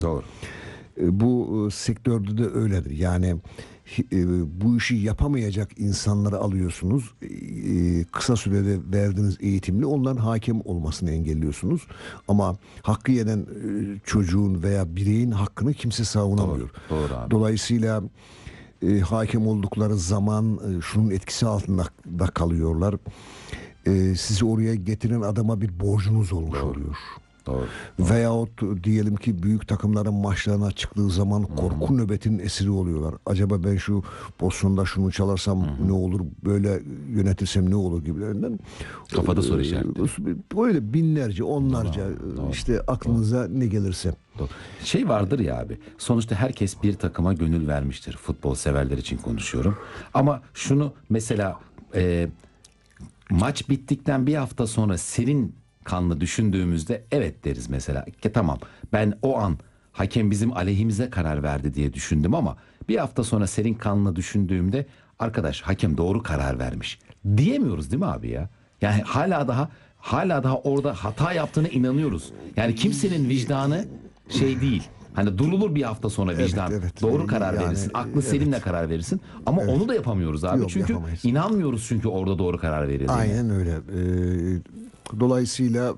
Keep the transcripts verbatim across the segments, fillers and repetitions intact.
Doğru. E, Bu e, sektörde de öyledir. Yani e, bu işi yapamayacak insanları alıyorsunuz. E, kısa sürede verdiğiniz eğitimle onların hakem olmasını engelliyorsunuz. Ama hakkı yenen e, çocuğun veya bireyin hakkını kimse savunamıyor. Doğru, doğru abi. Dolayısıyla e, hakem oldukları zaman e, şunun etkisi altında da kalıyorlar. E, sizi oraya getiren adama bir borcunuz olmuş Doğru. oluyor. Doğru. Veyahut diyelim ki büyük takımların maçlarına çıktığı zaman korku nöbetinin esiri oluyorlar. Acaba ben şu pozisyonda şunu çalarsam ne olur, böyle yönetirsem ne olur gibilerinden. Kafada soru Ee, işaretleri. Böyle binlerce, onlarca Doğru, doğru, işte aklınıza ne gelirse. Doğru. Şey vardır ya abi. Sonuçta herkes bir takıma gönül vermiştir. Futbol severler için konuşuyorum. Ama şunu mesela e, maç bittikten bir hafta sonra serin kanlı düşündüğümüzde evet deriz mesela. Ki tamam, ben o an hakem bizim aleyhimize karar verdi diye düşündüm ama bir hafta sonra serin kanlı düşündüğümde arkadaş hakem doğru karar vermiş diyemiyoruz değil mi abi ya? Yani hala daha hala daha orada hata yaptığına inanıyoruz. Yani kimsenin vicdanı şey değil. Hani durulur bir hafta sonra vicdan. Evet, evet. Doğru karar Yani, verirsin. Aklı evet. selimle karar verirsin. Ama onu da yapamıyoruz abi. Yok, çünkü yapamayız. inanmıyoruz çünkü orada doğru karar verildiğine. Aynen öyle. Ee, dolayısıyla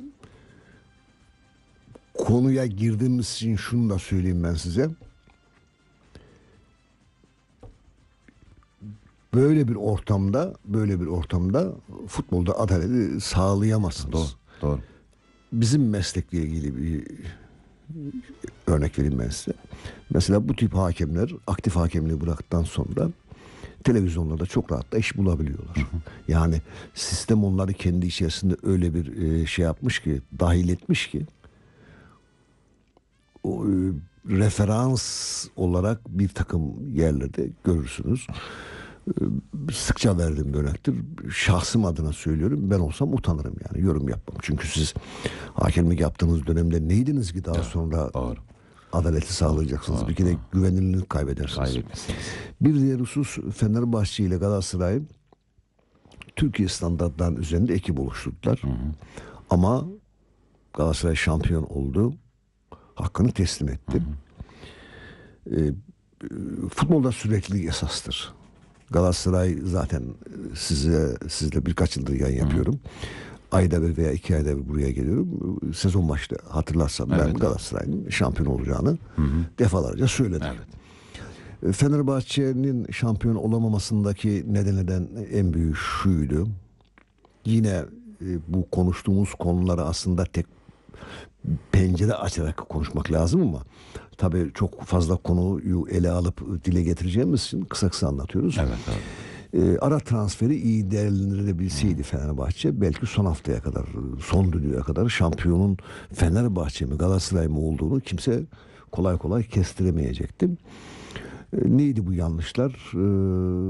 konuya girdiğimiz için şunu da söyleyeyim ben size. Böyle bir ortamda, böyle bir ortamda futbolda adaleti sağlayamazsınız. Doğru, doğru. Bizim meslekle ilgili bir örnek vereyim ben size. Mesela bu tip hakemler aktif hakemliği bıraktıktan sonra televizyonlarda çok rahat da iş bulabiliyorlar. Hı hı. Yani sistem onları kendi içerisinde öyle bir e, şey yapmış ki, dahil etmiş ki o, e, referans olarak bir takım yerlerde görürsünüz. E, sıkça verdiğim bir örnektir. Şahsım adına söylüyorum. Ben olsam utanırım yani. Yorum yapmam. Çünkü siz hakemlik yaptığınız dönemde neydiniz ki daha Evet, sonra doğru. adaleti sağlayacaksınız. Doğru, bir kere doğru. güvenilirliğini kaybedersiniz. Kaybetmişsiniz. Bir diğer husus, Fenerbahçe ile Galatasaray Türkiye standartlarının üzerinde ekip oluşturdular. Hı hı. Ama Galatasaray şampiyon oldu. Hakkını teslim etti. Hı hı. E, futbolda süreklilik esastır. Galatasaray zaten size sizle birkaç yıldır yayın yapıyorum. Hı hı. Ayda bir veya iki ayda bir buraya geliyorum. Sezon başta hatırlarsam evet, ben Galatasaray'ın şampiyon olacağını hı hı. defalarca söyledim. Evet. Fenerbahçe'nin şampiyon olamamasındaki nedenlerden en büyük şuydu. Yine e, bu konuştuğumuz konuları aslında tek pencere açarak konuşmak lazım ama tabii çok fazla konuyu ele alıp dile getireceğimiz için kısa kısa anlatıyoruz. Evet, evet. E, ara transferi iyi değerlendirilebilseydi Fenerbahçe belki son haftaya kadar, son düdüğe kadar şampiyonun Fenerbahçe mi Galatasaray mı olduğunu kimse kolay kolay kestiremeyecekti. E, neydi bu yanlışlar? E,